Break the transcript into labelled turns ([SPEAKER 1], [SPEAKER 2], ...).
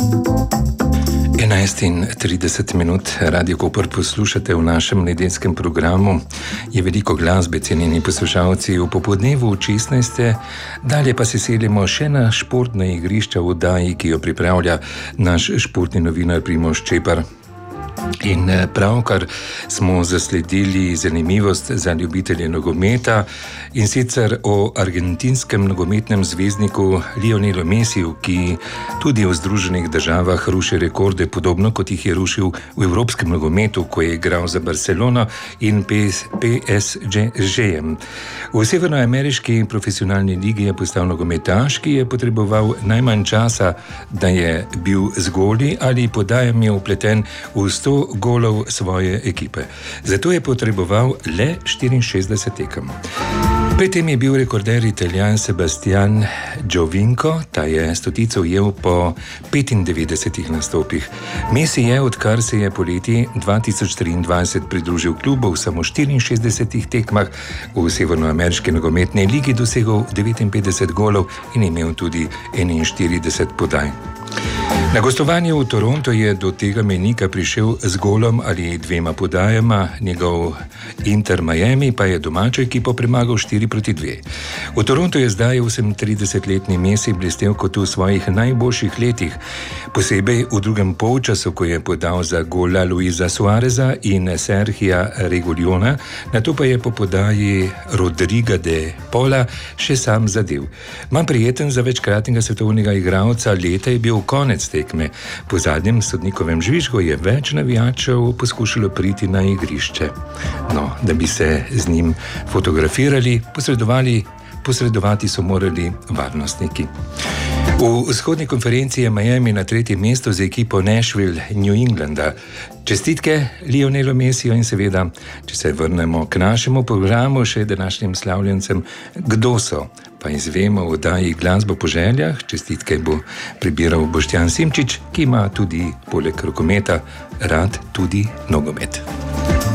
[SPEAKER 1] 11:30 Radio Koper poslušate v našem nedelskem programu. Je veliko glasbe, cenjeni poslušalci, v popodnevu 16. Dalje pa se selimo še na športna igrišča v oddaji, ki jo pripravlja naš športni novinar Primož Čepar. In pravkar smo zasledili zanimivost za ljubitelje nogometa, in sicer o argentinskem nogometnem zvezdniku Lionelu Messiju, ki tudi v Združenih državah ruši rekorde, podobno kot jih je rušil v evropskem nogometu, ko je igral za Barcelono in PSG-jem. V severnoameriški profesionalni ligi je postal nogometaš, ki je potreboval najmanj časa, da je bil z goli ali podajami vpleten v 100 golov svoje ekipe. Zato je potreboval le 64 tekem. Pred tem je bil rekorder Italijan Sebastian Giovinco, ta je stotico ujel po 95 nastopih. Messi je, odkar se je poleti 2023 pridružil klubu, v samo 64 tekmah v severnoameriški nogometni ligi dosegel 59 golov in imel tudi 41 podaj. Na gostovanju v Toronto je do tega mejnika prišel z golom ali dvema podajama, njegov Inter Miami pa je domačo ekipo premagal 4-2. V Toronto je zdaj 38-letni Messi blestel kot v svojih najboljših letih, posebej v drugem polčasu, ko je podal za gola Luisa Suareza in Sergija Reguilona, nato pa je po podaji Rodriga de Paula še sam zadev. Manj prijeten za večkratnega svetovnega igralca leta je bil konec tekme. Po zadnjem sodnikovem žvižgu je več navijačev poskušalo priti na igrišče. No, da bi se z njim fotografirali, posredovati so morali varnostniki. V vzhodni konferenci je Miami na 3. mestu z ekipo Nashville New Englanda. Čestitke Lionelu Messiju in seveda, če se vrnemo k našemu programu, še današnjim slavljencem, kdo so, pa izvemo v oddaji Glasbo po željah. Čestitke bo prebiral Boštjan Simčič, ki ima tudi poleg rokometa rad tudi nogomet.